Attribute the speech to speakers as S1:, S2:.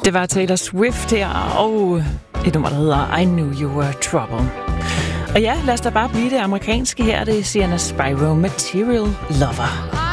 S1: Det var Taylor Swift her, og et nummer, der hedder I Knew You Were Trouble. Og ja, lad os da bare blive det amerikanske her. Det er Sienna Spyro, Material Lover.